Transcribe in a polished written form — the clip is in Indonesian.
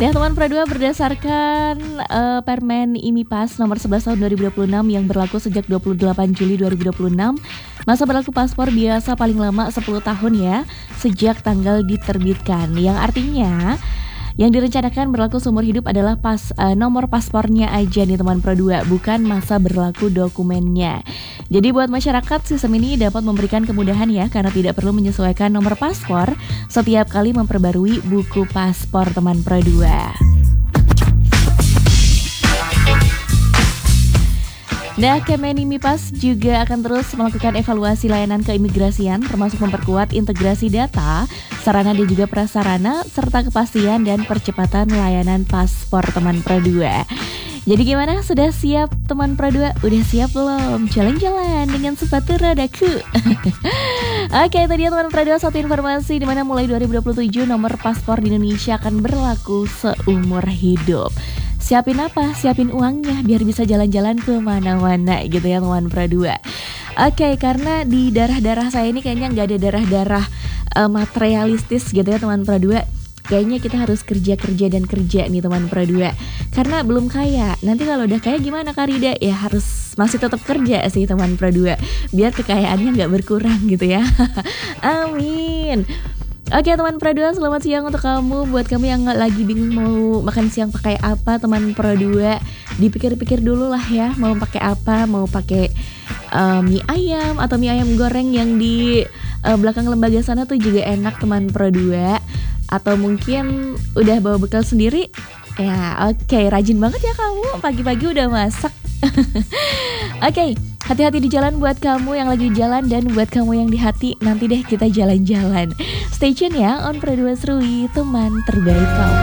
Nah, teman Pradua berdasarkan Permen IMIPAS nomor 11 tahun 2026 yang berlaku sejak 28 Juli 2026, masa berlaku paspor biasa paling lama 10 tahun ya, sejak tanggal diterbitkan. Yang artinya yang direncanakan berlaku seumur hidup adalah nomor paspornya aja nih teman Pro2, bukan masa berlaku dokumennya. Jadi buat masyarakat, sistem ini dapat memberikan kemudahan ya, karena tidak perlu menyesuaikan nomor paspor setiap kali memperbarui buku paspor teman Pro2. Nah, Kemen IMIPAS juga akan terus melakukan evaluasi layanan keimigrasian, termasuk memperkuat integrasi data, sarana dan juga prasarana, serta kepastian dan percepatan layanan paspor teman Pro2. Jadi gimana? Sudah siap teman Pro2? Udah siap belum? Jalan-jalan dengan sepatu rodaku. Oke, tadi teman Pro2 satu informasi di mana mulai 2027 nomor paspor di Indonesia akan berlaku seumur hidup. Siapin apa? Siapin uangnya biar bisa jalan-jalan ke mana-mana gitu ya teman Pro2. Oke, karena di darah-darah saya ini kayaknya nggak ada darah-darah materialistis gitu ya teman Pro2. Kayaknya kita harus kerja dan kerja nih teman Pro2. Karena belum kaya. Nanti kalau udah kaya gimana Kak Rida? Ya harus masih tetap kerja sih teman Pro2. Biar kekayaannya nggak berkurang gitu ya. Amin. Oke teman Pro2, selamat siang untuk kamu. Buat kamu yang lagi bingung mau makan siang pakai apa teman Pro2, dipikir-pikir dulu lah ya, mau pakai apa. Mau pakai mie ayam atau mie ayam goreng yang di belakang lembaga sana tuh juga enak teman Pro2. Atau mungkin udah bawa bekal sendiri. Ya oke, rajin banget ya kamu, pagi-pagi udah masak. Oke, hati-hati di jalan buat kamu yang lagi di jalan, dan buat kamu yang di hati, nanti deh kita jalan-jalan. Stay tune ya on Pro2 Serui, teman terbaik kamu.